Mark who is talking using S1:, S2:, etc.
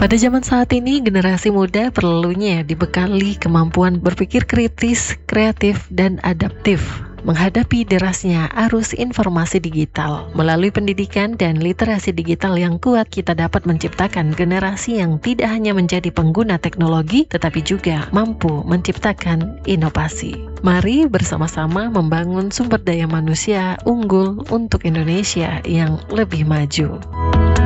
S1: Pada zaman saat ini, generasi muda perlunya dibekali kemampuan berpikir kritis, kreatif, dan adaptif menghadapi derasnya arus informasi digital. Melalui pendidikan dan literasi digital yang kuat, kita dapat menciptakan generasi yang tidak hanya menjadi pengguna teknologi, tetapi juga mampu menciptakan inovasi. Mari bersama-sama membangun sumber daya manusia unggul untuk Indonesia yang lebih maju.